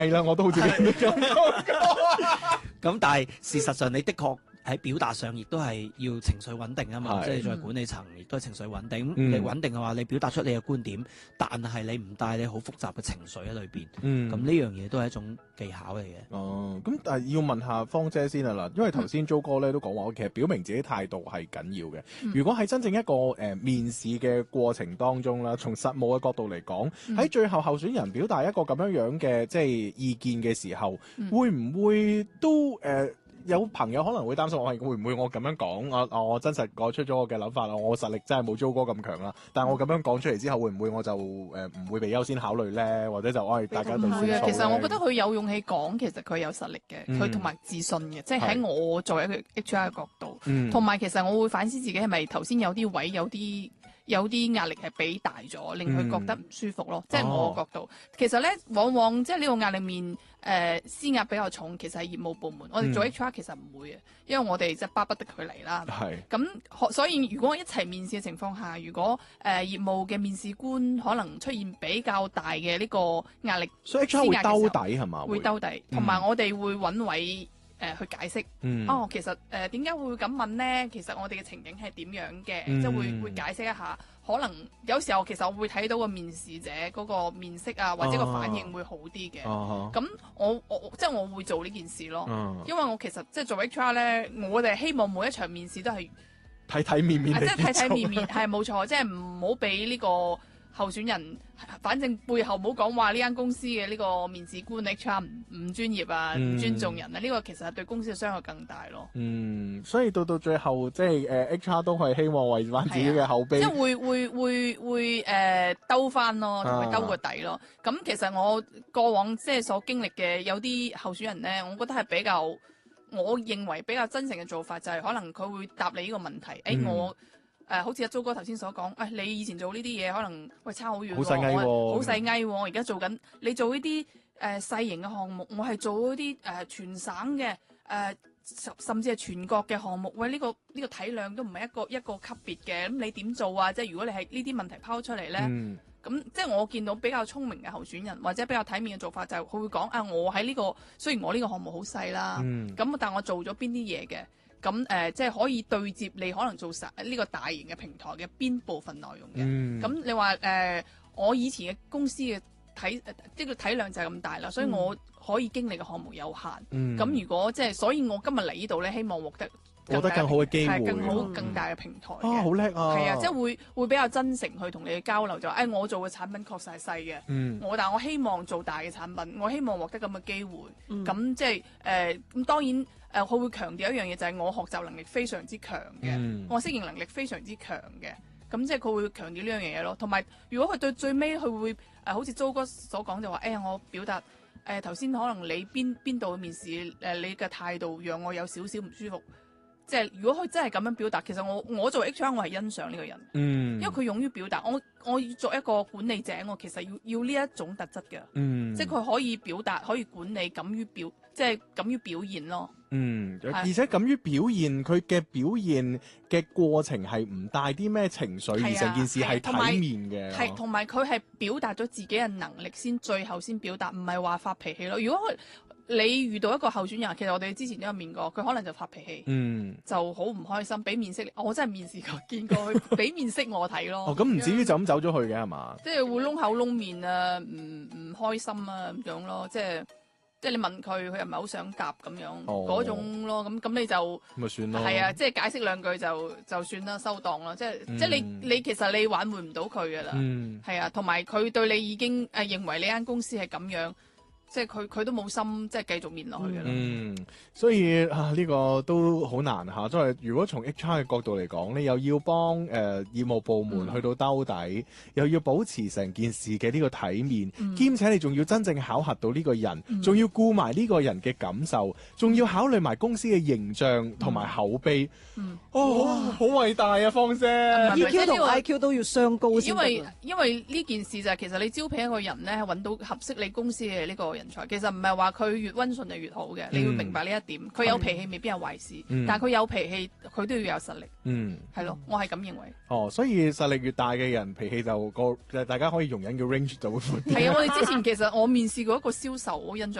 係啦，我都好似咁講。 咁但係事實上你的確喺表達上亦都係要情緒穩定啊嘛， 係即係作為管理層亦都係情緒穩定。咁嗯你穩定嘅話，你表達出你嘅觀點，但係你唔帶你好複雜嘅情緒喺裏邊。咁呢樣嘢都係一種技巧嚟嘅。 哦，咁但係要問下芳姐先啊嗱，因為頭先 Jo 哥咧都講話，其實表明自己態度係緊要嘅。如果喺真正一個面試嘅過程當中啦，從實務嘅角度嚟講，喺最後候選人表達一個咁樣嘅即係意見嘅時候，會唔會都有朋友可能會擔心我會唔會我咁樣講，我真實講出咗我嘅諗法啦，我實力真係冇 Jo 哥咁強啦，但係我咁樣講出嚟之後，會唔會我就唔會被優先考慮咧？或者就大家對唔會嘅，其實我覺得得佢有勇氣講，其實佢有實力嘅，佢同埋自信嘅，即係喺我作為一個 HR 嘅角度，同埋其實我會反思自己係咪頭先有啲位有啲壓力係俾大咗，令佢覺得唔舒服咯。即係我角度，其實咧往往即係呢個壓力面施壓比較重，其實係業務部門。我哋做 HR 其實唔會嘅，因為我哋即係巴不得佢嚟啦。 係咁，所以如果一齊面試嘅情況下，如果業務嘅面試官可能出現比較大嘅呢個壓力， 所以 HR 會兜底係嘛？ 會兜底，同埋我哋會揾位。去解釋，其實點解會咁問咧？其實我哋嘅情景係點樣嘅，即係會解釋一下。可能有時候其實我會睇到個面試者嗰個面色啊，或者個反應會好啲嘅。咁我即係我會做呢件事咯，因為我其實即係做 HR 咧，我哋希望每一場面試都係睇面面， 即係睇面面，係冇錯，即係唔好俾呢個候選人，反正背後唔好講話呢間公司嘅呢個面試官 HR 唔專業啊，唔尊重人啊，呢個其實係對公司嘅傷害更大咯。 所以到最後即係HR 都係希望為翻自己嘅口碑， 即係會兜翻咯，同佢兜個底咯。咁其實我過往即係所經歷嘅有啲候選人咧，我覺得係比較，我認為比較真誠嘅做法就係可能佢會答你呢個問題，我。好似阿租哥頭先所講，你以前做呢啲嘢可能差好遠， 好細翳喎， 好細翳喎。我而家做緊，你做呢啲細型嘅項目，我係做嗰啲全省嘅甚至係全國嘅項目。喂，呢個體量都唔係一個級別嘅，咁你點做啊？即係如果你係呢啲問題拋出嚟咧，咁即係我見到比較聰明嘅候選人或者比較體面嘅做法，就係佢會講我喺呢個雖然我呢個項目好細啦，咁但我做咗邊啲嘢嘅。咁即係可以對接你可能做呢個大型嘅平台嘅邊部分內容嘅。咁你話我以前嘅公司嘅即係體量就係咁大啦，所以我可以經歷嘅項目有限。咁如果即係，所以我今日嚟呢度咧，希望獲得更好嘅機會， 更大嘅平台。 好叻啊！ 係啊，即係會比較真誠去同你嘅交流，就話我做嘅產品確實係細嘅，但我希望做大嘅產品，我希望獲得咁嘅機會。咁即係咁當然。佢會強調一樣嘢，就係我學習能力非常之強嘅，我適應能力非常之強嘅，咁即係佢會強調呢樣嘢咯。同埋，如果佢對最尾佢會好似租哥所講就話，我表達頭先可能你邊度面試你嘅態度讓我有少少唔舒服。即係如果佢真係咁樣表達，其實我作為 HR 我係欣賞呢個人，因為佢勇於表達。我要作一個管理者，我其實要呢一種特質嘅，即係佢可以表達，可以管理，敢於表現咯。 而且敢於表現，佢嘅表現嘅過程係唔帶啲咩情緒，而成件事係體面嘅。 係同埋佢係表達咗自己嘅能力先，最後先表達，唔係話發脾氣咯。如果你遇到一個候選人，其實我哋之前都有面過，佢可能就發脾氣，就好唔開心，俾面色。我真係面試過，見過佢俾面色我睇咯。 咁唔至於就咁走咗去嘅係嘛？ 即係會窿口窿面啊，唔開心啊咁樣咯，即係你問佢，佢又唔係好想答咁樣嗰種咯。咁你就咪算咯。 係啊，即係解釋兩句就算啦，收檔啦。即係你其實你挽回唔到佢噶啦。係啊，同埋佢對你已經認為呢間公司係咁樣。即係佢都冇心，即係繼續面落去嘅啦。 所以呢個都好難嚇。即係如果從 HR 嘅角度嚟講，你又要幫業務部門去到兜底，又要保持成件事嘅呢個體面，兼且你仲要真正考核到呢個人，仲要顧埋呢個人嘅感受，仲要考慮埋公司嘅形象同埋口碑。好偉大啊，芳姐 EQ 同 IQ 都要相高先得。 因為呢件事就係其實你招聘一個人咧，揾到合適你公司嘅呢個人人才。其實唔係話佢越溫順就越好嘅，你要明白呢一點。佢有脾氣未必係壞事，但係佢有脾氣，佢都要有實力。係咯，我係咁認為。 哦，所以實力越大嘅人，脾氣就大家可以容忍嘅 range 就會闊啲。 係啊，我哋之前其實我面試過一個銷售，我印象